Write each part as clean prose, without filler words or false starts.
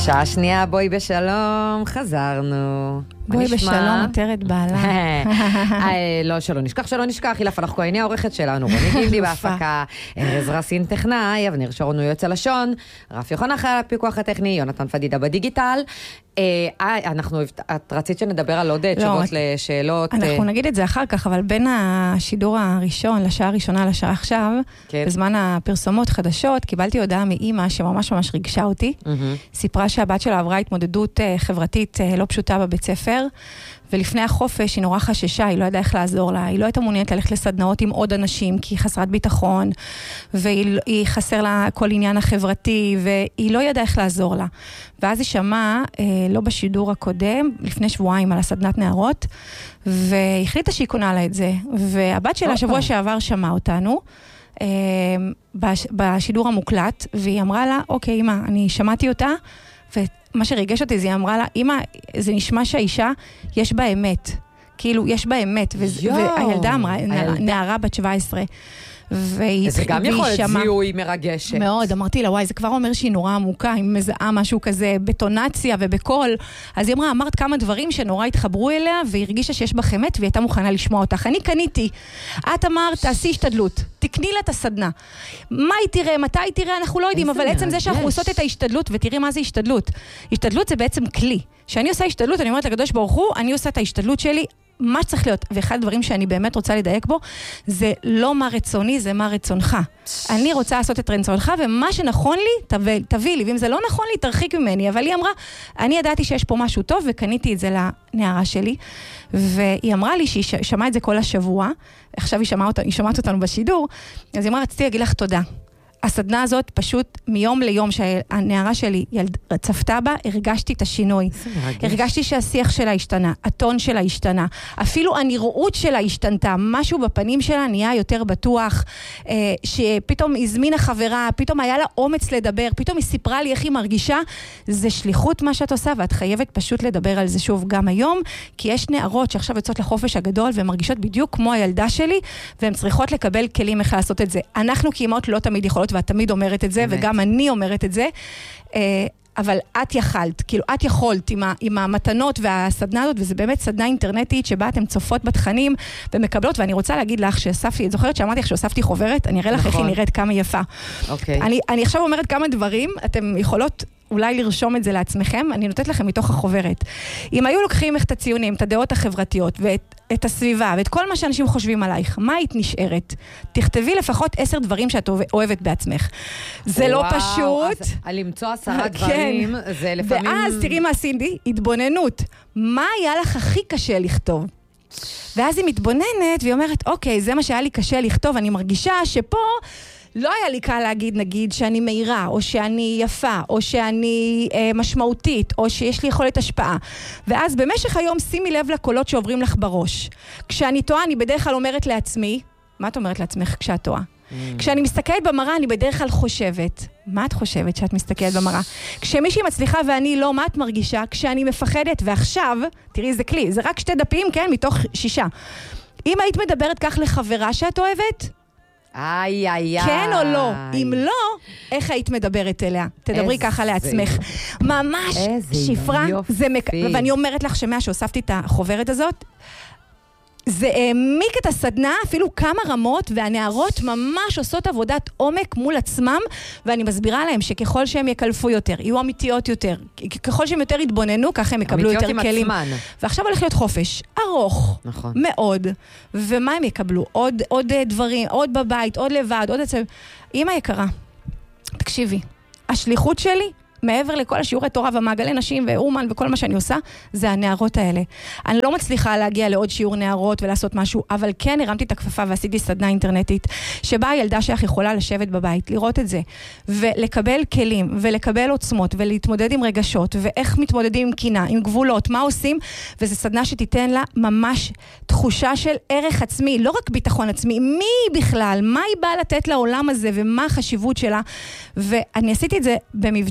שעה שנייה, בואי בשלום, חזרנו. בואי בשלום, עטרת בעלה. לא, שלא נשכח, הילה פלח כהני העורכת שלנו, רוני גילדי בהפקה, ארז רסין טכנאי, אבניר שרון יועץ הלשון, רפי יוחנן אחרי הפיקוח הטכני, יונתן פדידה בדיגיטל. את רצית שנדבר על עוד תשובות לשאלות? אנחנו נגיד את זה אחר כך, אבל בין השידור הראשון, לשעה הראשונה, לשעה עכשיו, בזמן הפרסומות חדשות, קיבלתי הודעה מאמא שממש ממש ריגשה אותי. סיפרה שהבת שלה עברה התמודדות חברתית לא פשוטה בבית ספר, ולפני החופש היא נורא חששה, היא לא ידעה איך לעזור לה, היא לא הייתה מעוניינת ללכת לסדנאות עם עוד אנשים, כי היא חסרת ביטחון, והיא חסר לה כל עניין החברתי, והיא לא ידעה איך לעזור לה. ואז היא שמעה, לא בשידור הקודם, לפני שבועיים על הסדנת נערות, והחליטה שהיא קונה לה את זה. והבת שלה שבוע שעבר שמעה אותנו, בשידור המוקלט, והיא אמרה לה, אוקיי, אמא, אני שמעתי אותה, מה שריגש אותי, היא אמרה לה, אמא, זה נשמע שהאישה, יש בה אמת. כאילו, יש בה אמת. והילדה אמרה, נערה בת 17. זה גם יכול להיות זיהוי מרגשת. מאוד, אמרתי לה, וואי, זה כבר אומר שהיא נורא עמוקה, היא מזהה משהו כזה בטונציה ובקול. אז היא אמרה, אמרת כמה דברים שנורא התחברו אליה, והיא הרגישה שיש בך אמת, והיא הייתה מוכנה לשמוע אותך. אני קניתי. את אמרת, תעשי השתדלות. תקני לה את הסדנה. מה היא תראה, מתי היא תראה, אנחנו לא יודעים, אבל עצם זה שאנחנו עושות את ההשתדלות, ותראי מה זה השתדלות. השתדלות זה בעצם כלי. כשאני עושה השתדלות, אני אומרת לקדוש ברוך הוא, אני עושה את ההשתדלות שלי, מה שצריך להיות, ואחד הדברים שאני באמת רוצה לדייק בו, זה לא מה רצוני, זה מה רצונך. אני רוצה לעשות את רצונך, ומה שנכון לי, תביא לי, ואם זה לא נכון לי, תרחיק ממני. אבל היא אמרה, אני ידעתי שיש פה משהו טוב, וקניתי את זה לנערה שלי, והיא אמרה לי שהיא שמעה את זה כל השבוע, עכשיו היא שמעת אותנו בשידור, אז היא אמרה, רציתי להגיד לך תודה. הסדנה הזאת פשוט מיום ליום שהנערה שלי צפתה בה, הרגשתי את השינוי. הרגשתי שהשיח שלה השתנה, הטון שלה השתנה, אפילו הנראות שלה השתנתה, משהו בפנים שלה נהיה יותר בטוח, שפתאום הזמינה חברה, פתאום היה לה אומץ לדבר, פתאום היא סיפרה לי איך היא מרגישה, זה שליחות מה שאת עושה, ואת חייבת פשוט לדבר על זה שוב גם היום, כי יש נערות שעכשיו יוצאות לחופש הגדול, והן מרגישות בדיוק כמו הילדה שלי, והן צריכות לקבל כלים איך לעשות את זה. אנחנו כאימהות לא תמיד יכולות, ואת תמיד אומרת את זה, וגם אני אומרת את זה, אבל את יכלת, כאילו את יכולת עם המתנות והסדנה הזאת, וזה באמת סדנה אינטרנטית שבה אתם צופות בתכנים ומקבלות, ואני רוצה להגיד לך שאספתי, את זוכרת שאמרתי לך שאספתי חוברת, אני אראה לך איך היא נראית כמה יפה. אני עכשיו אומרת כמה דברים, אתם יכולות אולי לרשום את זה לעצמכם, אני נותנת לכם מתוך החוברת. אם היו לוקחים את הציונים, את הדעות החברתיות, ואת הסביבה, ואת כל מה שאנשים חושבים עלייך, מה היית נשארת? תכתבי לפחות 10 דברים שאת אוהבת בעצמך. זה לא פשוט. אז למצוא 10 דברים, זה לפעמים... ואז תראי מה עשיתי, התבוננות. מה היה לך הכי קשה לכתוב? ואז היא מתבוננת, והיא אומרת, אוקיי, זה מה שהיה לי קשה לכתוב, אני מרגישה שפה... לא היה לי קל להגיד, נגיד, שאני מהירה, או שאני יפה, או שאני משמעותית, או שיש לי יכולת השפעה. ואז במשך היום שימי לב לקולות שעוברים לך בראש. כשאני טועה, אני בדרך כלל אומרת לעצמי, מה את אומרת לעצמך כשאת טועה? כשאני מסתכלת במראה, אני בדרך כלל חושבת. מה את חושבת שאת מסתכלת במראה? כשמישהי מצליחה ואני לא, מה את מרגישה? כשאני מפחדת, ועכשיו, תראי, זה כלי, זה רק 2 דפים, כן, מתוך 6. אם היית מדברת כך לחברה שאת אוהבת, כן או לא? אם לא, איך היית מדברת אליה? תדברי ככה לעצמך. ממש שפרה, ואני אומרת לך שמאה שהוספתי את החוברת הזאת, זה העמיק את הסדנה, אפילו כמה רמות, והנערות ממש עושות עבודת עומק מול עצמם, ואני מסבירה להם שככל שהם יקלפו יותר, יהיו אמיתיות יותר, ככל שהם יותר יתבוננו, ככה הם יקבלו יותר כלים. ועכשיו הולך להיות חופש, ארוך, מאוד, ומה הם יקבלו? עוד דברים, עוד בבית, עוד לבד, עוד עצב. אמא יקרה, תקשיבי, השליחות שלי, מעבר לכל השיעורי תורה ומעגלי נשים ואומן וכל מה שאני עושה, זה הנערות האלה. אני לא מצליחה להגיע לעוד שיעור נערות ולעשות משהו, אבל כן הרמתי את הכפפה ועשיתי סדנה אינטרנטית, שבה הילדה שלך יכולה לשבת בבית, לראות את זה, ולקבל כלים, ולקבל עוצמות, ולהתמודד עם רגשות, ואיך מתמודדים עם קינה, עם גבולות, מה עושים, וזו סדנה שתיתן לה ממש תחושה של ערך עצמי, לא רק ביטחון עצמי, מי בכלל, מה היא באה לתת לעולם הזה, ומה החשיבות שלה, ואני עשיתי את זה במבצע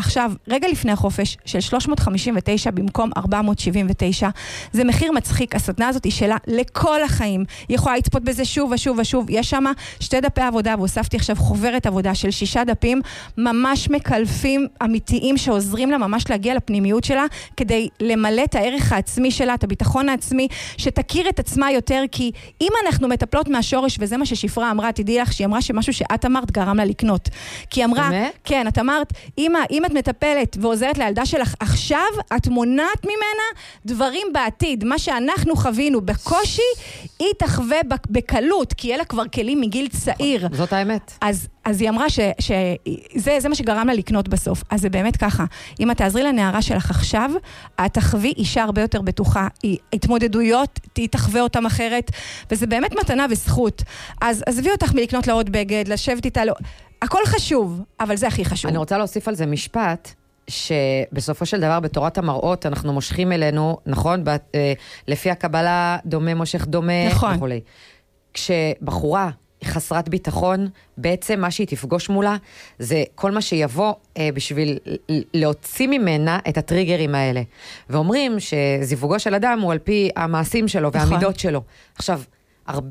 עכשיו, רגע לפני החופש, של 359 במקום 479, זה מחיר מצחיק, הסדנה הזאת היא שלה לכל החיים, היא יכולה לצפות בזה שוב ושוב ושוב, יש שם 2 דפי עבודה, והוספתי עכשיו חוברת עבודה של 6 דפים, ממש מקלפים אמיתיים שעוזרים לה ממש להגיע לפנימיות שלה, כדי למלא את הערך העצמי שלה, את הביטחון העצמי, שתכיר את עצמה יותר, כי אם אנחנו מטפלות מהשורש, וזה מה ששפרה אמרה, תדעי לך, שהיא אמרה שמשהו שאת אמרת גרם לה לקנות. כי היא אמרה, כן, את אמרת, אמא, אם את מטפלת ועוזרת לילדה שלך עכשיו, את מונעת ממנה דברים בעתיד. מה שאנחנו חווינו בקושי, היא תחווה בקלות, כי אלה כבר כלים מגיל צעיר. זאת האמת. אז היא אמרה שזה מה שגרם לה לקנות בסוף. אז זה באמת ככה. אם את תעזרי לנערה שלך עכשיו, את תחווי אישה הרבה יותר בטוחה. התמודדויות, היא תחווה אותם אחרת, וזה באמת מתנה וזכות. אז עזבי אותך מלקנות לה עוד בגד, לשבת איתה, הכל חשוב, אבל זה הכי חשוב. אני רוצה להוסיף על זה משפט, שבסופו של דבר בתורת המראות אנחנו מושכים אלינו, נכון? לפי הקבלה דומה מושך דומה, נכון. וכולי. כשבחורה היא חסרת ביטחון, בעצם מה שהיא תפגוש מולה, זה כל מה שיבוא בשביל להוציא ממנה את הטריגרים האלה. ואומרים שזיווגו של אדם הוא על פי המעשים שלו והמידות שלו. עכשיו, הרבה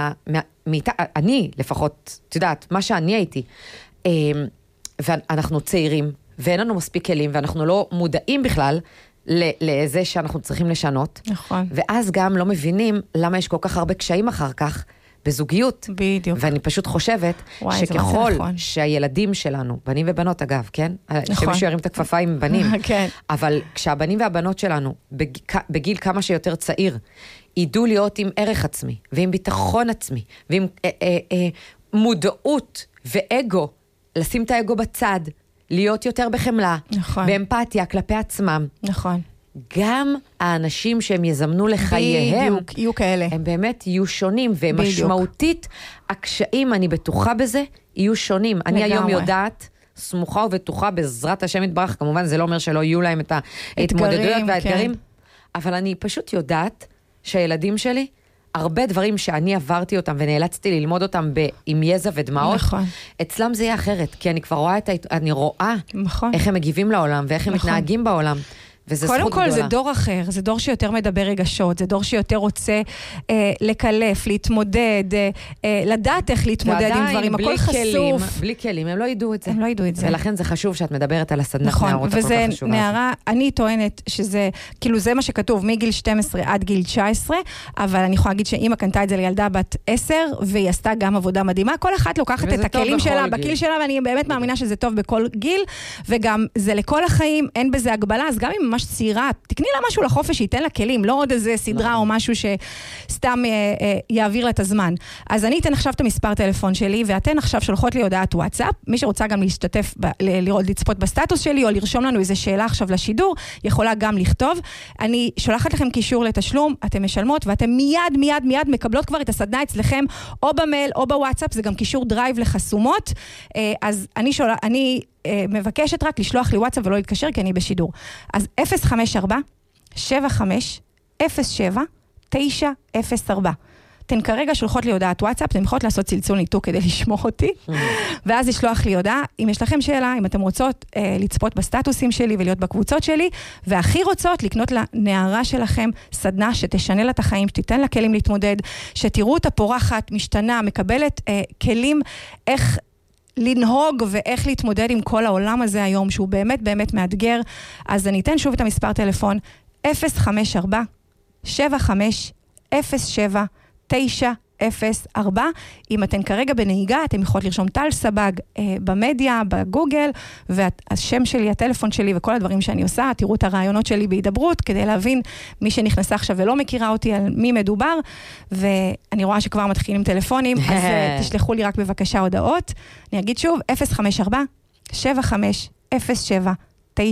אני לפחות, את יודעת, מה שאני הייתי, ואנחנו צעירים, ואין לנו מספיק כלים, ואנחנו לא מודעים בכלל לזה שאנחנו צריכים לשנות. נכון. ואז גם לא מבינים למה יש כל כך הרבה קשיים אחר כך, בזוגיות. בדיוק. ואני פשוט חושבת שככל שהילדים שלנו, בנים ובנות אגב, כן? שמישהו ירים את הכפפיים בנים. כן. אבל כשהבנים והבנות שלנו, בגיל כמה שיותר צעיר, ידעו להיות עם ערך עצמי, ועם ביטחון עצמי, ועם מודעות ואגו, לשים את האגו בצד, להיות יותר בחמלה, נכון. באמפתיה כלפי עצמם. נכון. גם האנשים שהם יזמנו לחייהם, בדיוק, יהיו כאלה. הם באמת יהיו שונים, ומשמעותית, הקשיים, אני בטוחה בזה, יהיו שונים. אני היום יודעת, סמוכה ובטוחה בעזרת השם יתברך, כמובן זה לא אומר שלא יהיו להם את ההתמודדויות והאתגרים, אבל אני פשוט יודעת שהילדים שלי, הרבה דברים שאני עברתי אותם ונאלצתי ללמוד אותם עם יזע ודמעות, נכון. אצלם זה יהיה אחרת, כי אני כבר רואה אני רואה נכון. איך הם מגיבים לעולם, ואיך הם נכון. מתנהגים בעולם. קודם כל זה דור אחר, זה דור שיותר מדבר רגשות, זה דור שיותר רוצה לקלף, להתמודד, לדעת איך להתמודד עם דברים, הכל חשוף. בלי כלים, הם לא ידעו את זה. הם לא ידעו את זה. ולכן זה חשוב שאת מדברת על הסדנת נכון, נערות הכל כך וזה חשובה. נערה, אני טוענת שזה, כאילו זה מה שכתוב, מגיל 12 עד גיל 19, אבל אני יכולה להגיד שאמא קנתה את זה לילדה בת 10, והיא עשתה גם עבודה מדהימה, כל אחת לוקחת את הכלים שלה, בגיל שלה, ואני באמת מאמינה שזה טוב בכל גיל, וגם זה לכל החיים, אין בזה הגבלה, אז גם אם ממש צעירה, תקני לה משהו לחופש שייתן לה כלים, לא עוד איזה סדרה או משהו שסתם יעביר לה את הזמן. אז אני אתן עכשיו את המספר טלפון שלי, ואתן עכשיו שולחות לי הודעת וואטסאפ, מי שרוצה גם להשתתף, לצפות בסטטוס שלי, או לרשום לנו איזה שאלה עכשיו לשידור, יכולה גם לכתוב. אני שולחת לכם קישור לתשלום, אתם משלמות, ואתם מיד מקבלות כבר את הסדנה אצלכם, או במייל או בוואטסאפ, זה גם קישור דרייב לחסומות, אז אני מבקשת רק לשלוח לי וואטסאפ ולא להתקשר, כי אני בשידור. אז 054-75-07-904. אתן כרגע שולחות לי הודעת וואטסאפ, אתן יכולות לעשות צלצול ניתוק כדי לשמוע אותי, ואז לשלוח לי הודעה, אם יש לכם שאלה, אם אתם רוצות לצפות בסטטוסים שלי ולהיות בקבוצות שלי, והכי רוצות לקנות לנערה שלכם סדנה שתשנה לה את החיים, שתיתן לה כלים להתמודד, שתראו אותה פורחת, משתנה, מקבלת כלים איך לנהוג ואיך להתמודד עם כל העולם הזה היום, שהוא באמת באמת מאתגר. אז אני אתן שוב את המספר טלפון, 054-75-07-904. אם אתן כרגע בנהיגה, אתם יכולות לרשום טל סבג במדיה, בגוגל, והשם שלי, הטלפון שלי וכל הדברים שאני עושה, תראו את הרעיונות שלי בהידברות, כדי להבין מי שנכנסה עכשיו ולא מכירה אותי על מי מדובר, ואני רואה שכבר מתחילים טלפונים, אז תשלחו לי רק בבקשה הודעות. אני אגיד שוב, 054-75-07-904,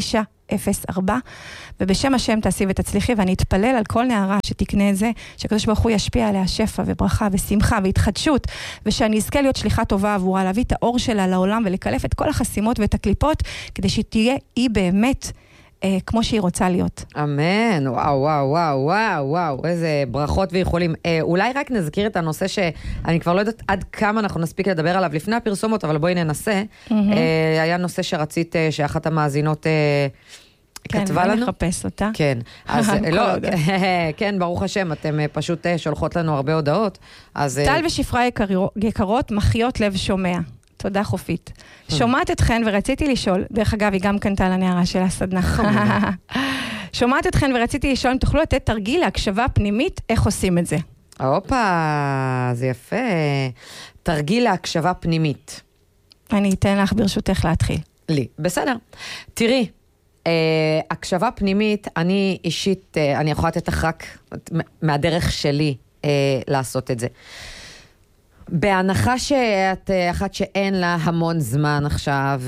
ובשם השם תעשי ותצליחי, ואני אתפלל על כל נערה שתקנה את זה, שקדוש ברוך הוא ישפיע עליה שפע וברכה ושמחה והתחדשות, ושאני אזכה להיות שליחה טובה עבורה, להביא את האור שלה לעולם ולקלף את כל החסימות ואת הקליפות, כדי שתהיה היא באמת כמו שהיא רוצה להיות. אמן, וואו, וואו, וואו, וואו, וואו, איזה ברכות ויכולים. אולי רק נזכיר את הנושא שאני כבר לא יודעת עד כמה אנחנו נספיק לדבר עליו לפני הפרסומות, אבל בואי ננסה. היה נושא שרצית שאחת המאזינות כתבה לנו. כן, נחפש אותה. כן, אז לא, כן, ברוך השם, אתם פשוט שולחות לנו הרבה הודעות. טל ושפרה יקרות, מחיות לב שומע. תודה חופית. שומעת אתכן ורציתי לשאול, דרך אגב, היא גם קנתה לנערה של הסדנה. שומעת אתכן ורציתי לשאול, אם תוכלו לתת תרגיל להקשבה פנימית, איך עושים את זה? הופה, זה יפה. תרגיל להקשבה פנימית. אני אתן לך ברשותך להתחיל. לי, בסדר. תראי, הקשבה פנימית, אני אישית, אני יכולה לתת לך רק מהדרך שלי לעשות את זה. בהנחה שאת אחת שאין לה המון זמן עכשיו,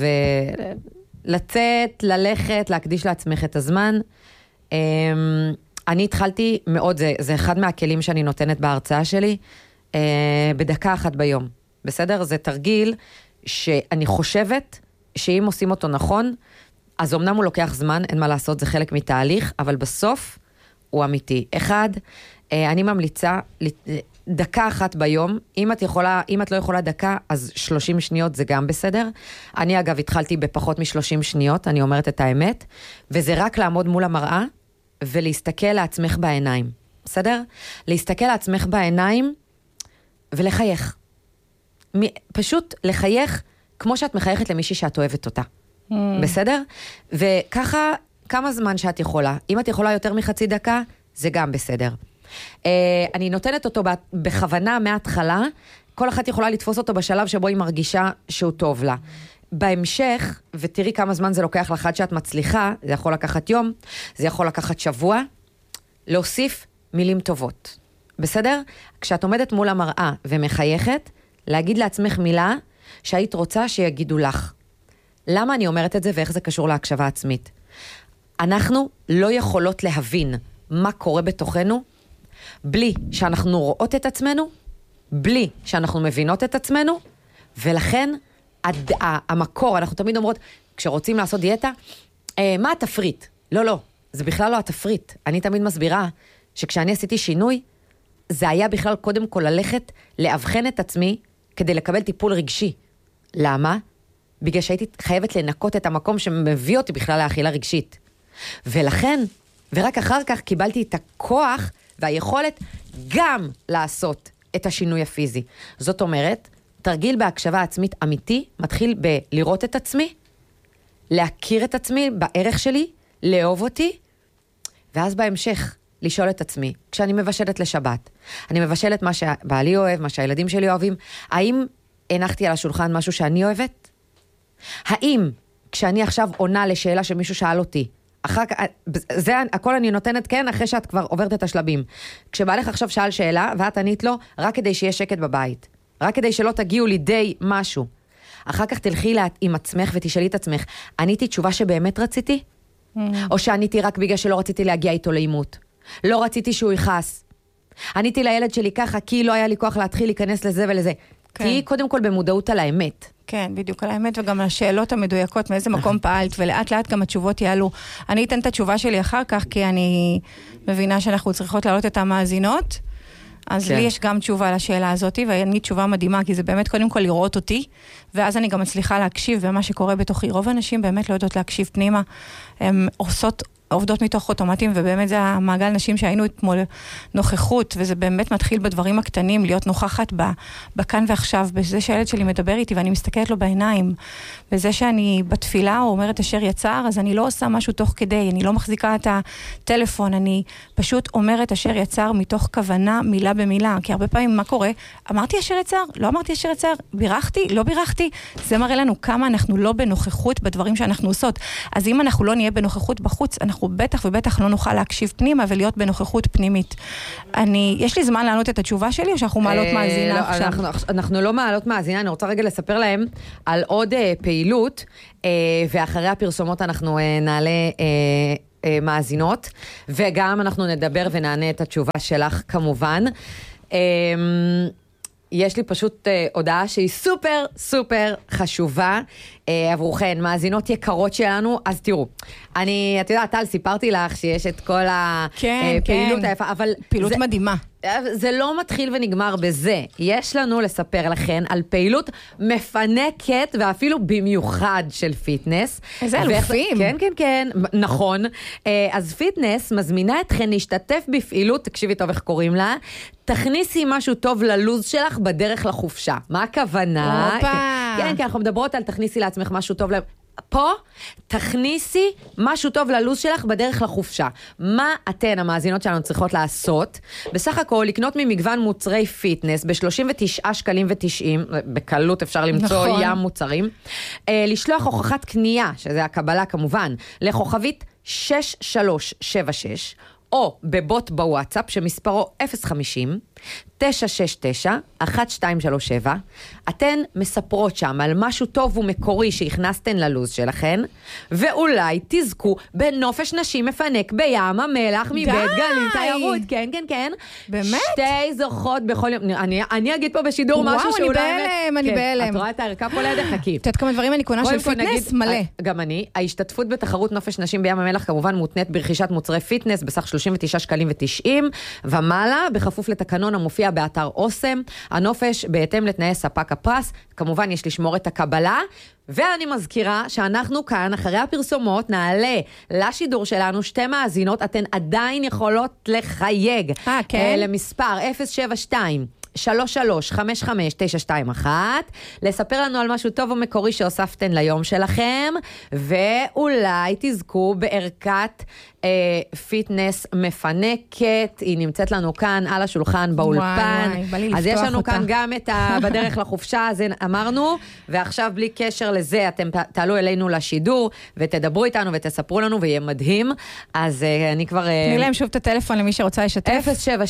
לצאת, ללכת, להקדיש לעצמך את הזמן, אני התחלתי מאוד, זה אחד מהכלים שאני נותנת בהרצאה שלי, בדקה אחת ביום. בסדר? זה תרגיל שאני חושבת שאם עושים אותו נכון, אז אמנם הוא לוקח זמן, אין מה לעשות, זה חלק מתהליך, אבל בסוף הוא אמיתי. אחד, אני ממליצה דקה אחת ביום, אם את לא יכולה דקה, אז 30 שניות זה גם בסדר. אני אגב התחלתי בפחות מ-30 שניות, אני אומרת את האמת, וזה רק לעמוד מול המראה, ולהסתכל לעצמך בעיניים. בסדר? להסתכל לעצמך בעיניים, ולחייך. פשוט לחייך, כמו שאת מחייכת למישהי שאת אוהבת אותה. בסדר? וככה, כמה זמן שאת יכולה. אם את יכולה יותר מחצי דקה, זה גם בסדר. אני נותנת אותו בכוונה מההתחלה, כל אחת יכולה לתפוס אותו בשלב שבו היא מרגישה שהוא טוב לה. בהמשך, ותראי כמה זמן זה לוקח לך עד שאת מצליחה, זה יכול לקחת יום, זה יכול לקחת שבוע, להוסיף מילים טובות. בסדר? כשאת עומדת מול המראה ומחייכת, להגיד לעצמך מילה שהיית רוצה שיגידו לך. למה אני אומרת את זה ואיך זה קשור להקשבה עצמית? אנחנו לא יכולות להבין מה קורה בתוכנו, בלי שאנחנו רואות את עצמנו, בלי שאנחנו מבינות את עצמנו, ולכן המקור, אנחנו תמיד אומרות, כשרוצים לעשות דיאטה, מה התפריט? לא, לא, זה בכלל לא התפריט. אני תמיד מסבירה שכשאני עשיתי שינוי, זה היה בכלל קודם כל ללכת, לאבחן את עצמי, כדי לקבל טיפול רגשי. למה? בגלל שהייתי חייבת לנקות את המקום שמביא אותי בכלל לאכילה רגשית. ולכן, ורק אחר כך קיבלתי את הכוח והיכולת גם לעשות את השינוי הפיזי. זאת אומרת, תרגיל בהקשבה עצמית אמיתי, מתחיל בלראות את עצמי, להכיר את עצמי בערך שלי, לאהוב אותי, ואז בהמשך לשאול את עצמי, כשאני מבשלת לשבת, אני מבשלת מה שבעלי אוהב, מה שהילדים שלי אוהבים, האם הנחתי על השולחן משהו שאני אוהבת? האם כשאני עכשיו עונה לשאלה שמישהו שאל אותי, אחר כך, זה הכל אני נותנת כן, אחרי שאת כבר עוברת את השלבים. כשבעלך עכשיו שאל שאלה, ואת ענית לו, רק כדי שיהיה שקט בבית. רק כדי שלא תגיעו לידי משהו. אחר כך תלכי עם עצמך ותשאלי את עצמך, עניתי תשובה שבאמת רציתי? או שעניתי רק בגלל שלא רציתי להגיע איתו לאימות? לא רציתי שהוא יכעס. עניתי לילד שלי ככה, כי לא היה לי כוח להתחיל להיכנס לזה ולזה. כן. כי קודם כל במודעות על האמת. כן, בדיוק על האמת, וגם השאלות המדויקות, מאיזה מקום פעלת, ולאט לאט גם התשובות יעלו. אני אתן את התשובה שלי אחר כך, כי אני מבינה שאנחנו צריכות להעלות את המאזינות, אז לי יש גם תשובה לשאלה הזאת, ואני תשובה מדהימה, כי זה באמת קודם כל לראות אותי, ואז אני גם מצליחה להקשיב, ומה שקורה בתוכי, רוב האנשים באמת לא יודעות להקשיב פנימה, הן עובדות מתוך אוטומטים, ובאמת זה המעגל נשים שהיינו אתמול נוכחות, וזה באמת מתחיל בדברים הקטנים, להיות נוכחת בכאן ועכשיו, בזה שהילד שלי מדבר איתי, ואני מסתכלת לו בעיניים, בזה שאני בתפילה, או אומרת אשר יצר, אז אני לא עושה משהו תוך כדי, אני לא מחזיקה את הטלפון, אני פשוט אומרת אשר יצר, מתוך כוונה, מילה במילה, כי הרבה פעמים מה קורה? אמרתי אשר יצר? לא אמרתי אשר יצר? בירכתי? לא בירכתי? זה מראה לנו כמה אנחנו לא בנוכחות בדברים שאנחנו עושות. אז אם אנחנו לא נהיה בנוכחות בחוץ, אנחנו בטח ובטח לא נוכל להקשיב פנימה ולהיות בנוכחות פנימית. יש לי זמן לענות את התשובה שלי, או שאנחנו מעלות מאזינה עכשיו? אנחנו לא מעלות מאזינה, אני רוצה רגע לספר להם על עוד פעילות, ואחרי הפרסומות אנחנו נעלה מאזינות, וגם אנחנו נדבר ונענה את התשובה שלך כמובן. יש לי פשוט הודעה שהיא סופר סופר חשובה. עבורכן, מאזינות יקרות שלנו, אז תראו, את יודעת, טל, סיפרתי לך שיש את כל הפעילות היפה, אבל... פעילות מדהימה. זה לא מתחיל ונגמר בזה. יש לנו לספר לכן על פעילות מפנקת, ואפילו במיוחד של פיטנס. איזה אלופים. כן, כן, כן, נכון. אז פיטנס מזמינה אתכן להשתתף בפעילות, תקשיבי טוב איך קוראים לה, תכניסי משהו טוב ללוז שלך בדרך לחופשה. מה הכוונה? כן, כן, אנחנו מדברות על תכניסי לעצמך משהו טוב פה, תכניסי משהו טוב ללוז שלך בדרך לחופשה. מה אתן, המאזינות שלנו, צריכות לעשות? בסך הכל, לקנות ממגוון מוצרי פיטנס ב-39 שקלים ו-90, בקלות אפשר למצוא ים מוצרים. לשלוח הוכחת קנייה, שזה הקבלה כמובן, לכוכבית 6376, או בבוט בוואטסאפ שמספרו 050-969-1237. אתן מספרות שם על משהו טוב ומקורי שהכנסתן ללוז שלכן, ואולי תזכו בנופש נשים מפנק בים המלח מבית גלים תיירות. כן, כן, כן. באמת? שתי זוכות בכל יום. אני אגיד פה בשידור משהו שאולי... וואו, אני בהלם. את רואה את הערכה פה לידך, חכי. את יודעת כמה דברים אני קונה של פיטנס? מלא. גם אני. ההשתתפות בתחרות נופש נשים בים המלח כמובן מותנית ברכישת מוצרי פיטנס בסך 39 שקלים ו-90 ומעלה, בכפוף לתקנון המופיע באתר אוסם. הנופש בהתאם לתנאי ספק הפרס. כמובן יש לשמור את הקבלה, ואני מזכירה שאנחנו כאן, אחרי הפרסומות, נעלה לשידור שלנו שתי מאזינות, אתן עדיין יכולות לחייג. כן? למספר 072-33-55-921, לספר לנו על משהו טוב ומקורי שהוספתן ליום שלכם, ואולי תזכו בערכת פיטנס מפנקת. היא נמצאת לנו כאן על השולחן באולפן. אז יש לנו כאן גם את בדרך לחופשה, אז אמרנו, ועכשיו בלי קשר לזה, אתם תעלו אלינו לשידור, ותדברו איתנו ותספרו לנו, ויהיה מדהים. אז אני כבר... תני להם שוב את הטלפון למי שרוצה לשתף.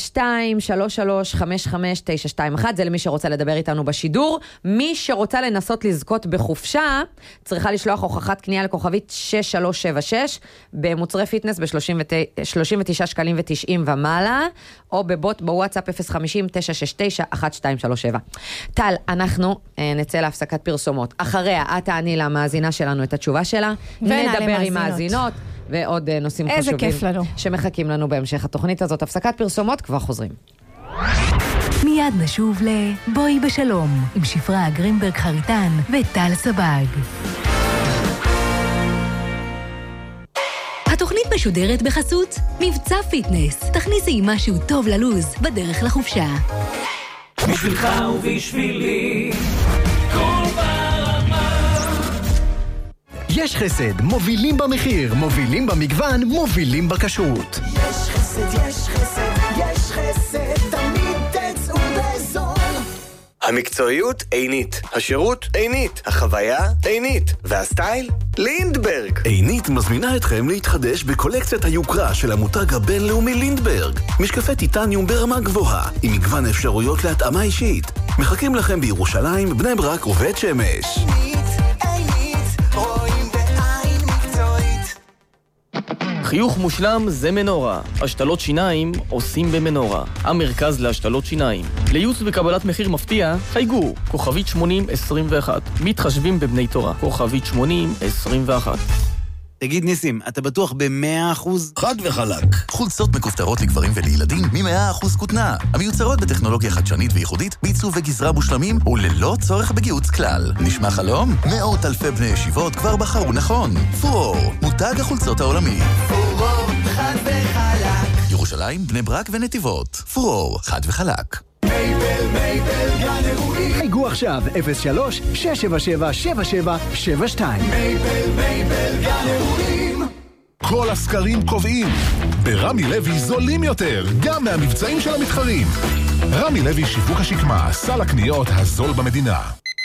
072-33-55-921, זה למי שרוצה לדבר איתנו בשידור. מי שרוצה לנסות לזכות בחופשה, צריכה לשלוח הוכחת קנייה לכוכבית 6376, במוצרי פיטנס ב-39 שקלים ו-90 ומעלה, או בבוט בוואטסאפ 050-969-1237. טל, אנחנו נצא להפסקת פרסומות. אחריה, את תעני למאזינה שלנו את התשובה שלה, נדבר עם מאזינות, ועוד נושאים חשובים שמחכים לנו בהמשך התוכנית הזאת. הפסקת פרסומות, כבר חוזרים. מיד נשוב לבואי בשלום, עם שפרה גרינברג חריטן וטל סבג. התוכנית משודרת בחסות מבצע פיטנס. תכניסי משהו טוב ללוז בדרך לחופשה. בשבילך ובשבילי כל ברמה. יש חסד, מובילים במחיר, מובילים במגוון, מובילים בכשרות. יש חסד, יש חסד, יש חסד, תמיד תצאו בזול. המקצועיות עינית, השירות עינית, החוויה עינית, והסטייל לינדברג. עינית מזמינה אתכם להתחדש בקולקציית היוקרה של המותג הבינלאומי לינדברג. משקפי טיטניום ברמה גבוהה, עם מגוון אפשרויות להתאמה אישית. מחכים לכם בירושלים, בני ברק ובית שמש. עינית, רואים בעין מקצועית. חיוך מושלם זה מנורה. השתלות שיניים עושים במנורה. המרכז להשתלות שיניים. לייעוץ וקבלת מחיר מפתיע, חייגו. כוכבית 8021. מתחשבים בבני תורה. כוכבית 8021. תגיד ניסים, אתה בטוח ב100%? חד וחלק. חולצות מכופתרות לגברים ולילדים מ100% כותנה. המיוצרות בטכנולוגיה חדשנית וייחודית, בעיצוב וגזרה מושלמים וללא צורך בגיוץ כלל. נשמע חלום? מאות אלפי בני ישיבות כבר בחרו נכון. פורור, מותג החולצות העולמי. פורור, חד וחלק. ירושלים, בני ברק ונתיבות. פורור, חד וחלק. מייבל, גן אירועים. חייגו עכשיו 03-677-7772. מייבל, גן אירועים. כל הסקרים קובעים. ברמי לוי זולים יותר, גם מהמבצעים של המתחרים. רמי לוי שיווק השקמה, סל הקניות הזול במדינה.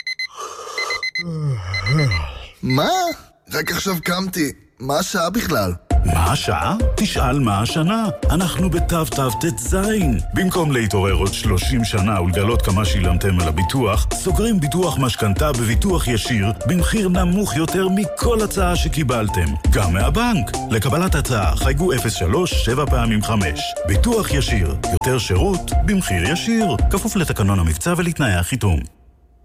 מה? רק עכשיו קמתי. מה השעה בכלל? מה השעה? תשאל מה השנה. אנחנו בתו תזין. במקום להתעורר עוד 30 שנה ולגלות כמה שילמתם על הביטוח, סוגרים ביטוח משכנתה בביטוח ישיר במחיר נמוך יותר מכל הצעה שקיבלתם. גם מהבנק. לקבלת הצעה חייגו 03-7x5. ביטוח ישיר. יותר שירות במחיר ישיר. כפוף לתקנון המבצע ולתנאי החיתום.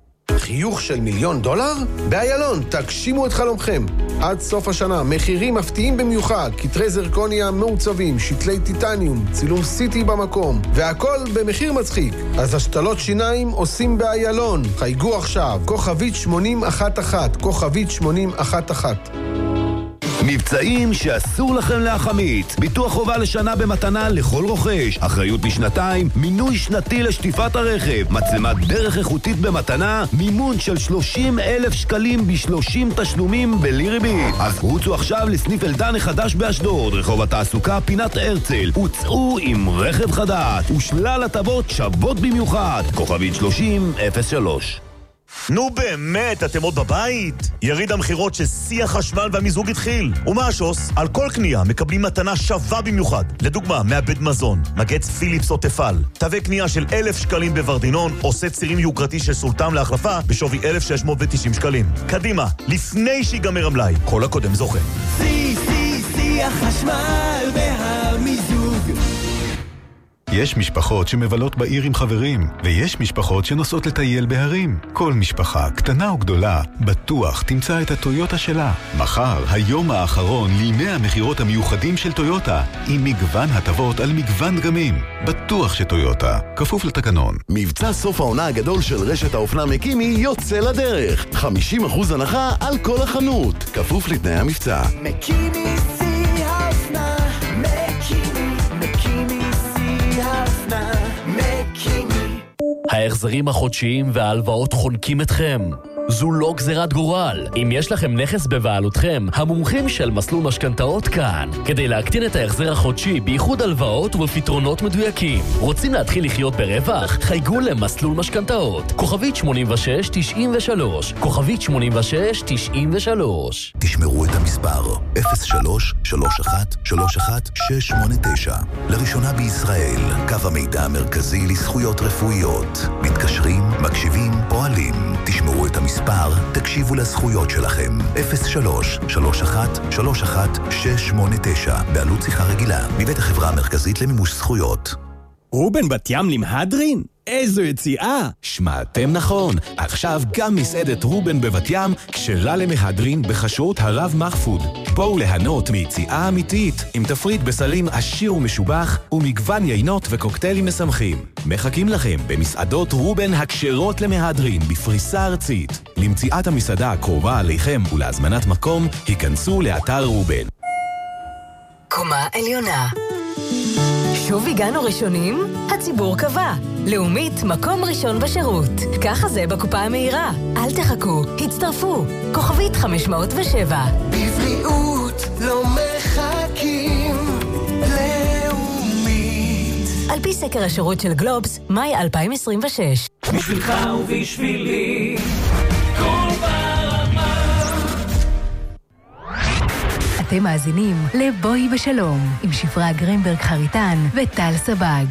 חיוך של $1,000,000? באיילון, תגשימו את חלומכם. עד סוף השנה, מחירים מפתיעים במיוחד, כתרי זרקוניה מעוצבים, שתלי טיטניום, צילום סיטי במקום, והכל במחיר מצחיק. אז השתלות שיניים עושים באיילון. חייגו עכשיו, כוכבית 8011, כוכבית 8011. מבצעים שאסור לכם להחמיץ. ביטוח חובה לשנה במתנה לכל רוכש. אחריות לשנתיים, מינוי שנתי לשטיפת הרכב, מצלמת דרך איכותית במתנה, מימון של 30,000 שקלים ב30 תשלומים בלי ריבית. אז רוצו עכשיו לסניף אלדן החדש באשדוד, רחוב התעסוקה פינת הרצל, וצאו עם רכב חדש ושלל הטבות שוות במיוחד. כוכבית 3003. נו באמת, אתם עוד בבית? יריד המחירות של שיא החשמל והמיזוג התחיל. ומה השוס? על כל קנייה מקבלים מתנה שווה במיוחד. לדוגמה, מעבד מזון, מגץ פיליפס או תפל. תווי קנייה של 1,000 שקלים בוורדינון, עושה צירים יוקרתי של סולטם להחלפה בשווי 1,690 שקלים. קדימה, לפני שיגמר המלאי. כל הקודם זוכה. שיא החשמל והמיזוג. יש משפחות שמבלות בעיר עם חברים, ויש משפחות שנוסעות לטייל בהרים. כל משפחה, קטנה או גדולה, בטוח תמצא את הטויוטה שלה. מחר, היום האחרון לימי המחירות המיוחדים של טויוטה, עם מגוון הטבות על מגוון דגמים. בטוח שטויוטה, כפוף לתקנון. מבצע סוף העונה הגדול של רשת האופנה מקימי יוצא לדרך. 50% הנחה על כל החנות, כפוף לתנאי המבצע. מקימי שיא האופנה, מקימי ההחזרים החודשיים וההלוואות חונקים אתכם. זו לא גזירת גורל. אם יש לכם נכס בבעלותכם, המומחים של מסלול משכנתאות כאן, כדי להקטין את ההחזר החודשי בייחוד הלוואות ובפתרונות מדויקים. רוצים להתחיל לחיות ברווח? חייגו למסלול משכנתאות. כוכבית 8693. כוכבית 8693. תשמרו את המספר 03-31-31-689. לראשונה בישראל, קו המידע המרכזי לזכויות רפואיות. מתקשרים, מקשיבים, פועלים. תשמרו את המספר, תקשיבו לזכויות שלכם. 03-31-31-689. בעלות שיחה רגילה. מבית החברה המרכזית למימוש זכויות. רובן בת ים למהדרין? איזו יציאה! שמעתם נכון, עכשיו גם מסעדת רובן בבת ים כשרה למהדרין בחשרות הרב מחפוד. בואו ליהנות מיציאה אמיתית עם תפריט בסלים עשיר ומשובח ומגוון יינות וקוקטיילים משמחים. מחכים לכם במסעדות רובן הכשרות למהדרין בפריסה ארצית. למציאת המסעדה הקרובה עליכם ולהזמנת מקום, היכנסו לאתר רובן. קומה עליונה. שוב הגענו ראשונים? הציבור קבע. לאומית, מקום ראשון בשירות. ככה זה בקופה המהירה. אל תחכו, הצטרפו. כוכבית 507. בבריאות לא מחכים. לאומית. על פי סקר השירות של גלובס, מאי 2026. בשבילך ובשבילי. כל ברמה. אתם מאזינים לבואי בשלום, עם שפרה גרינברג חריטן וטל סבג.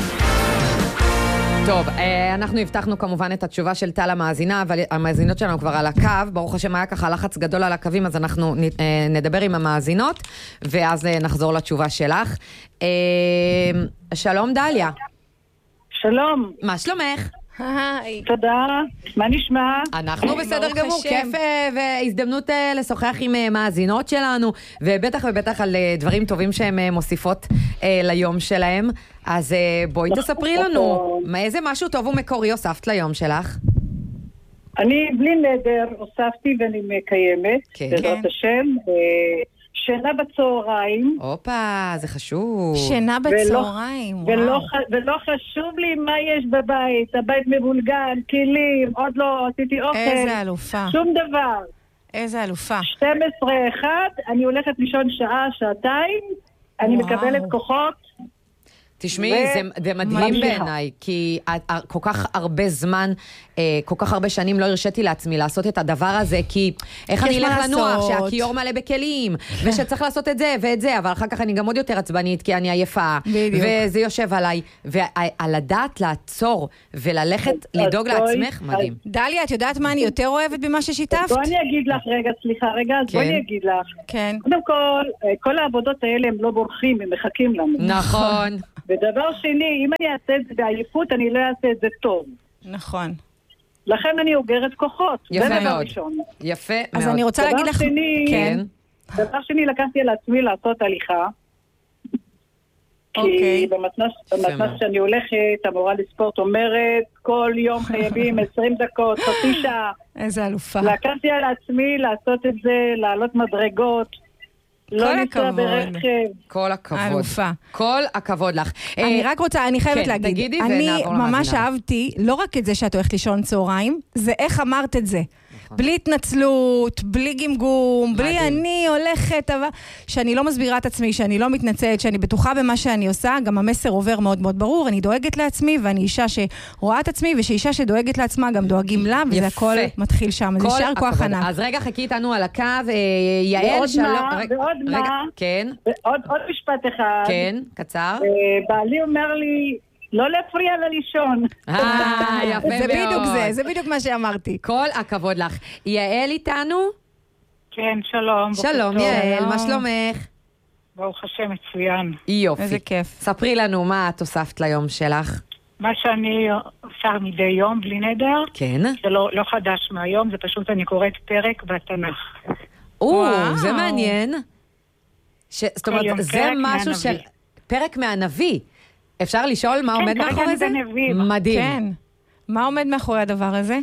טוב, אנחנו הבטחנו כמובן את התשובה של טל המאזינה, אבל המאזינות שלנו כבר על הקו, ברוך השם היה ככה לחץ גדול על הקווים, אז אנחנו נדבר עם המאזינות, ואז נחזור לתשובה שלך. שלום דליה. שלום. מה שלומך? היי. תודה. מה נשמע? אנחנו בסדר גמור, כיף והזדמנות לשוחח עם מאזינות שלנו, ובטח על דברים טובים שהן מוסיפות ליום שלהם. אז בואי תספרי לנו, איזה משהו טוב ומקורי הוספת ליום שלך? אני בלי נדר הוספתי ואני מקיימת, בעזרת השם, שינה בצהריים. אופה, זה חשוב. שינה בצהריים, ולא חשוב לי מה יש בבית, הבית מבולגן, כלים, עוד לא עשיתי אוכל. איזה אלופה. שום דבר. איזה אלופה. 12:01, אני הולכת לישון שעה, שעתיים, אני מקבלת כוחות. תשמעי, זה מדהים בעיניי, כי כל כך הרבה זמן, כל כך הרבה שנים לא הרשיתי לעצמי לעשות את הדבר הזה, כי איך אני אלך לנוח, שהכיור מלא בכלים, ושצריך לעשות את זה ואת זה, אבל אחר כך אני גם עוד יותר עצבנית, כי אני עייפה, וזה יושב עליי, ועל הדעת לעצור וללכת לדאוג לעצמך, מדהים. דליה, את יודעת מה אני יותר אוהבת במה ששיתפת? בואי אני אגיד לך, אז בואי אני אגיד לך. קודם כל העבודות האלה הם לא בורחים, הם מחכים לנו. נכון. ודבר שני, אם אני אעשה את זה בעייפות, אני לא אעשה את זה טוב. נכון. לכן אני אוגרת כוחות. יפה מאוד. יפה מאוד. אז אני רוצה להגיד לך... כן. דבר שני, לקחתי על עצמי לעשות הליכה. כי במתנ"ס שאני הולכת, המורה לספורט אומרת, כל יום חייבים 20 דקות, חצי שעה. איזה אלופה. לקחתי על עצמי לעשות את זה, לעלות מדרגות. לא ניסוע ברכב. כל הכבוד. אלופה. כל הכבוד לך. אני רק רוצה, אני חייבת להגיד. תגידי אני ונעבור ממש אהבתי, לא רק את זה שאת הולכת לישון צהריים, זה איך אמרת את זה. בלי התנצלות, בלי גמגום, בלי אני הולכת, שאני לא מסבירה את עצמי, שאני לא מתנצלת, שאני בטוחה במה שאני עושה, גם המסר עובר מאוד מאוד ברור, אני דואגת לעצמי, ואני אישה שרואה את עצמי, ושאישה שדואגת לעצמה גם דואגים לה, וזה הכל מתחיל שם, זה שער כוח ענק. אז רגע, חכי איתנו על הקו, יעל, שלום. ועוד מה, כן. עוד משפט אחד. כן, קצר. בעלי אומר לי, לא להפריע לה לישון. יפה מאוד. זה בדיוק זה בדיוק מה שאמרתי. כל הכבוד לך. יעל איתנו? כן, שלום. שלום יעל, מה שלומך? ברוך השם, מצוין. יופי. איזה כיף. ספרי לנו מה את הוספת ליום שלך. מה שאני עושה מדי יום, בלי נדר. כן. זה לא חדש מהיום, זה פשוט אני קוראת פרק בתנ"ך. זה מעניין. זאת אומרת, זה משהו של... פרק מהנביא. אפשר לשאול מה עומד מאחורי זה? מדהים. כן. מה עומד מאחורי הדבר הזה?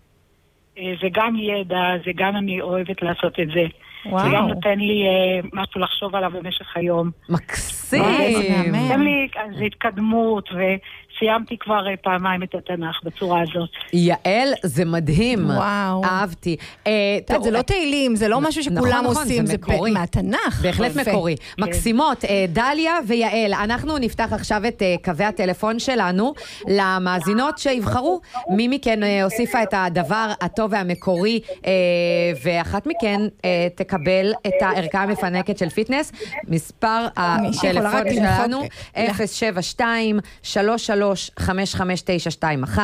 זה גם ידע, זה גם אני אוהבת לעשות את זה. זה גם נותן לי משהו לחשוב עליו במשך היום. מקסים. נותן לי התקדמות, וסיימתי כבר פעמיים את התנ"ך בצורה הזאת. יעל, זה מדהים. וואו. אהבתי. זה לא תהילים, זה לא משהו שכולם עושים, זה מהתנ"ך. בהחלט מקורי. מקסימות, דליה ויעל, אנחנו נפתח עכשיו את קווי הטלפון שלנו למאזינות שיבחרו. מי מכן הוסיפה את הדבר הטוב והמקורי, ואחת מכן תקבל את הערכה המפנקת של פיטנס. מספר הטלפון שלנו 072-33-55921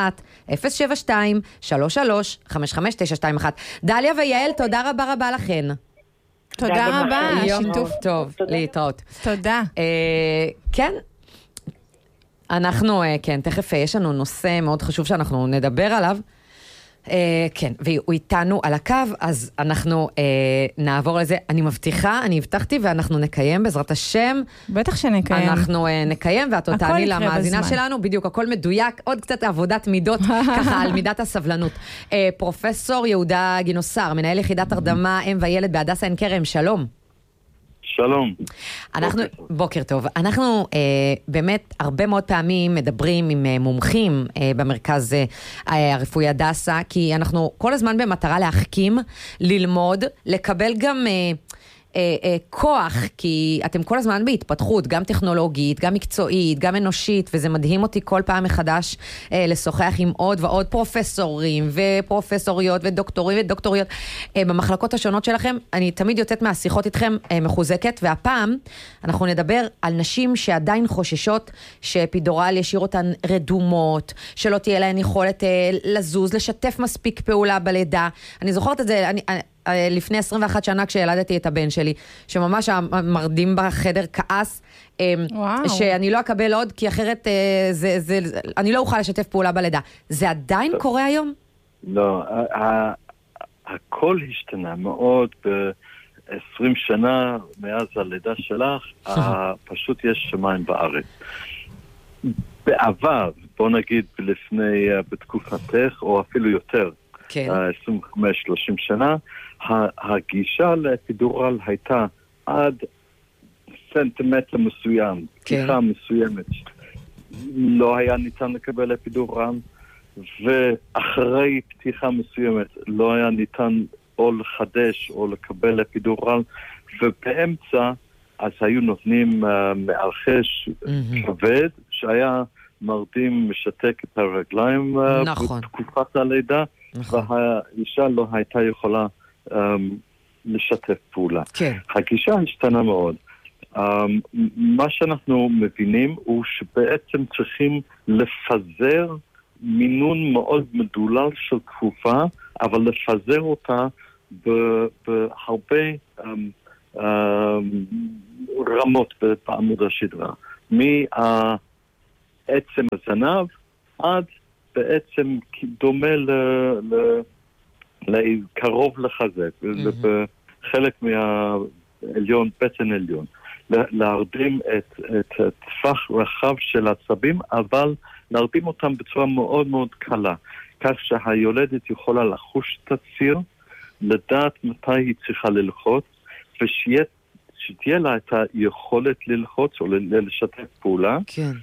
072-33-55921. דליה ויעל, תודה רבה רבה לכן. תודה רבה, שיתוף טוב, להתראות. תודה. כן, אנחנו, כן, תכף יש לנו נושא מאוד חשוב שאנחנו נדבר עליו. כן, והוא איתנו על הקו, אז אנחנו נעבור לזה. אני מבטיחה, אני הבטחתי, ואנחנו נקיים בעזרת השם. בטח שנקיים. אנחנו נקיים, ואת תעני למאזינה שלנו, בדיוק, הכל מדויק, עוד קצת עבודת מידות, ככה, על מידת הסבלנות. פרופסור יהודה גינוסר, מנהל יחידת הרדמה, אם וילד בהדסה עין כרם, שלום. שלום. בוקר טוב. אנחנו באמת הרבה מאוד פעמים מדברים עם מומחים במרכז הרפואי הדסה, כי אנחנו כל הזמן במטרה להחכים, ללמוד, לקבל גם כוח, כי אתם כל הזמן בהתפתחות, גם טכנולוגית, גם מקצועית, גם אנושית, וזה מדהים אותי כל פעם מחדש לשוחח עם עוד ועוד פרופסורים ופרופסוריות ודוקטורים ודוקטוריות במחלקות השונות שלכם. אני תמיד יוצאת מהשיחות איתכם מחוזקת, והפעם אנחנו נדבר על נשים שעדיין חוששות שאפידורל ישאיר אותן רדומות, שלא תהיה להן יכולת לזוז, לשתף מספיק פעולה בלידה. אני זוכרת את זה, לפני 21 שנה כשילדתי את הבן שלי, שממש המרדים בחדר כעס, שאני לא אקבל עוד, כי אחרת אני לא אוכל לשתף פעולה בלידה. זה עדיין קורה היום? לא, הכל השתנה מאוד ב-20 שנה מאז הלידה שלך, פשוט יש שמיים בארץ. בעבר, בוא נגיד בתקופתך, או אפילו יותר, 25-30 שנה, הגישה לאפידורל הייתה עד סנטימטר מסוים, פתיחה מסוימת. לא היה ניתן לקבל אפידורל, ואחרי פתיחה מסוימת לא היה ניתן או לחדש או לקבל אפידורל, ובאמצע אז היו נותנים מארחש כבד, שהיה מרדים משתק את הרגליים בתקופת הלידה, והאישה לא הייתה יכולה לשתף פעולה. הגישה השתנה מאוד. מה שאנחנו מבינים הוא שבעצם צריכים לפזר מינון מאוד מדולל של תקופה, אבל לפזר אותה בהרבה רמות בעמוד השדרה. מעצם הזנב עד בעצם דומה קרוב לחזה, חלק מהעליון, בטן עליון. להרדים את טווח רחב של עצבים, אבל להרדים אותם בצורה מאוד מאוד קלה, כך שהיולדת יכולה לחוש את הציר, לדעת מתי היא צריכה ללחוץ, ושתהיה לה את היכולת ללחוץ או לשתף פעולה. כן.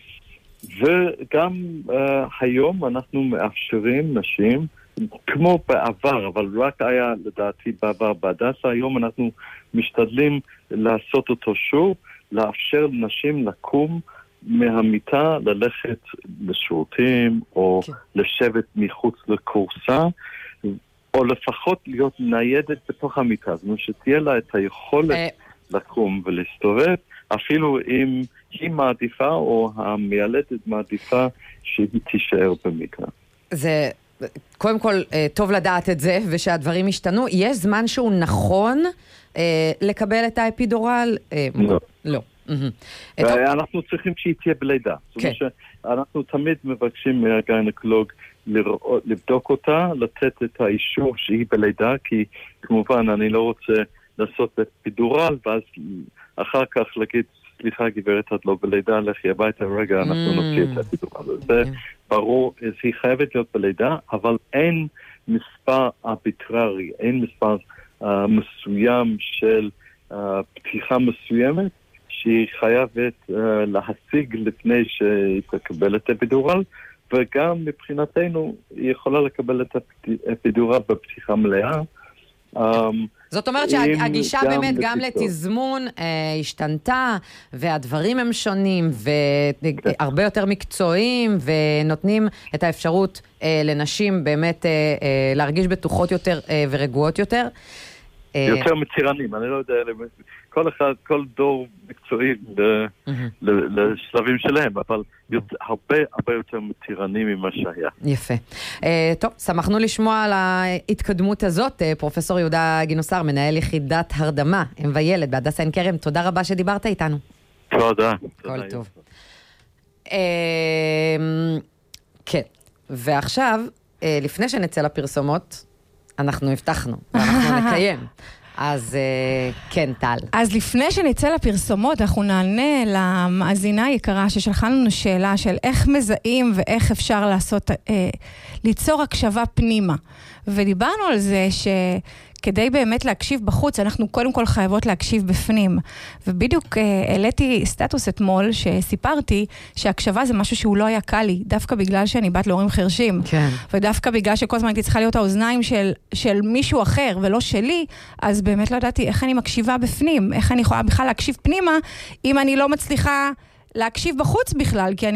וגם היום אנחנו מאפשרים נשים, כמו בעבר, אבל רק היה לדעתי בעבר בהדסה, היום אנחנו משתדלים לעשות אותו שוב, לאפשר לנשים לקום מהמיטה, ללכת לשירותים, או לשבת מחוץ לקורסה, או לפחות להיות ניידת בתוך המיטה, זאת אומרת שתהיה לה את היכולת לקום ולהסתובב, אפילו אם היא מעדיפה או המיילדת מעדיפה שהיא תישאר במיטה. זה קודם כל טוב לדעת את זה ושהדברים ישתנו. יש זמן שהוא נכון לקבל את האפידורל? לא. לא. אנחנו צריכים שהיא תהיה בלידה. אנחנו תמיד מבקשים מהגיינקולוג לבדוק אותה, לתת את האישור שהיא בלידה, כי כמובן אני לא רוצה לעשות אפידורל, ואז אחר כך להגיד, סליחה גברת, את לא בלידה, לכי הביתה, רגע, אנחנו נוציא את האפידורל. זה ברור, היא חייבת להיות בלידה, אבל אין מספר ארביטררי, אין מספר מסוים של פתיחה מסוימת, שהיא חייבת להשיג לפני שהיא תקבל את האפידורל, וגם מבחינתנו היא יכולה לקבל את האפידורל בפתיחה מלאה. זאת אומרת שהגישה באמת גם לתזמון השתנתה, והדברים הם שונים, והרבה יותר מקצועיים, ונותנים את האפשרות לנשים באמת להרגיש בטוחות יותר ורגועות יותר. יותר מציירנים, אני לא יודע, כל דור מקצועי לשלבים שלהם, אבל הרבה יותר מציירנים ממה שהיה. יפה. טוב, שמחנו לשמוע על ההתקדמות הזאת. פרופסור יהודה גינוסר, מנהל יחידת הרדמה, אם וילד, בהדסה עין כרם, תודה רבה שדיברת איתנו. תודה. כל טוב. כן, ועכשיו, לפני שנצא לפרסומות, אנחנו הבטחנו, ואנחנו נקיים. אז כן, טל. אז לפני שנצא לפרסומות, אנחנו נענה למאזינה היקרה ששלחה לנו שאלה של איך מזהים ואיך אפשר לעשות, ליצור הקשבה פנימה. ודיברנו על זה שכדי באמת להקשיב בחוץ, אנחנו קודם כל חייבות להקשיב בפנים. ובדיוק העליתי סטטוס אתמול שסיפרתי שהקשבה זה משהו שהוא לא היה קל לי, דווקא בגלל שאני בת להורים חרשים. כן. ודווקא בגלל שכל הזמן הייתי צריכה להיות האוזניים של מישהו אחר ולא שלי, אז באמת לא ידעתי איך אני מקשיבה בפנים, איך אני יכולה בכלל להקשיב פנימה, אם אני לא מצליחה להקשיב בחוץ בכלל, כי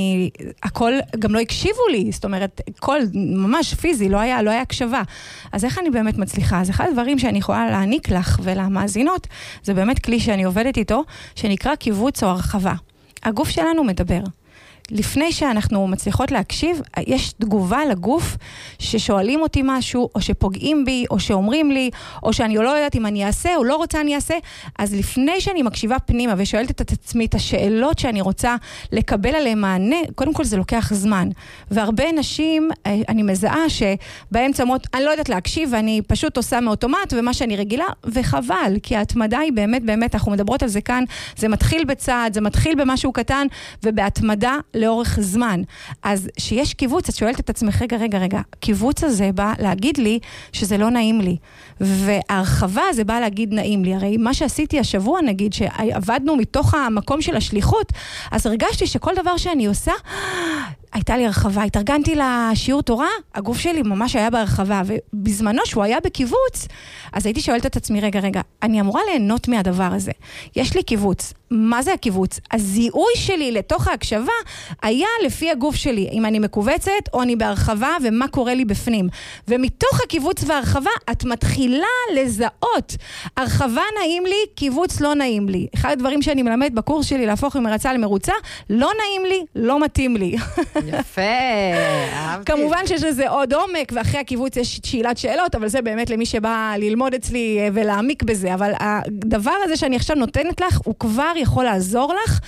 הכל גם לא הקשיבו לי, זאת אומרת, כל ממש פיזי, לא היה הקשבה. אז איך אני באמת מצליחה? אז אחד הדברים שאני יכולה להעניק לך ולמאזינות, זה באמת כלי שאני עובדת איתו, שנקרא קיבוץ או הרחבה. הגוף שלנו מדבר. לפני שאנחנו מצליחות להקשיב, יש תגובה לגוף ששואלים אותי משהו, או שפוגעים בי, או שאומרים לי, או שאני לא יודעת אם אני אעשה, או לא רוצה אני אעשה. אז לפני שאני מקשיבה פנימה ושואלת את עצמי את השאלות שאני רוצה לקבל עליהן מענה, קודם כל זה לוקח זמן. והרבה נשים, אני מזהה שבאמצע אומרות, אני לא יודעת להקשיב, ואני פשוט עושה מאוטומט, ומה שאני רגילה, וחבל, כי ההתמדה היא באמת, אנחנו מדברות על זה כאן, זה מתחיל בצעד, זה מתחיל במשהו קטן, ובהתמדה לאורך זמן. אז שיש קיבוץ, את שואלת את עצמך, רגע, קיבוץ הזה בא להגיד לי שזה לא נעים לי. וההרחבה זה בא להגיד נעים לי. הרי מה שעשיתי השבוע, נגיד, שעבדנו מתוך המקום של השליחות, אז הרגשתי שכל דבר שאני עושה, הייתה לי הרחבה, התארגנתי לשיעור תורה, הגוף שלי ממש היה בהרחבה, ובזמנו שהוא היה בקיבוץ, אז הייתי שואלת את עצמי, רגע, אני אמורה ליהנות מהדבר הזה. יש לי קיבוץ. מה זה הקיבוץ? הזיהוי שלי לתוך ההקשבה היה לפי הגוף שלי, אם אני מקובצת או אני בהרחבה ומה קורה לי בפנים. ומתוך הקיבוץ וההרחבה את מתחילה לזהות. הרחבה נעים לי, קיבוץ לא נעים לי. אחד הדברים שאני מלמד בקורס שלי להפוך ממרצה למרוצה, לא נעים לי, לא מתאים לי. יפה, אהבתי. כמובן שיש לזה עוד עומק, ואחרי הקיבוץ יש שאלת שאלות, אבל זה באמת למי שבא ללמוד אצלי ולהעמיק בזה. אבל הדבר הזה שאני עכשיו נותנת לך, הוא כבר יכול לעזור לך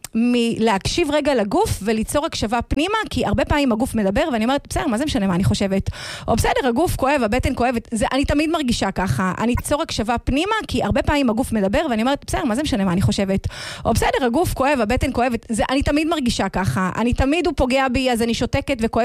מלהקשיב רגע לגוף וליצור הקשבה פנימה, כי הרבה פעמים הגוף מדבר, ואני אומרת, בסדר, מה זה משנה מה אני חושבת? או בסדר, הגוף כואב, הבטן כואבת, אני תמיד מרגישה ככה. אני ליצור הקשבה פנימה, כי הרבה פעמים הגוף מדבר, ואני אומרת, בסדר, מה זה משנה מה אני חושבת? או בסדר, הגוף כואב, הבטן כואבת, אני תמיד מרגישה ככה. אני תמיד הוא פוגע בי, אז אני שותקת וכואב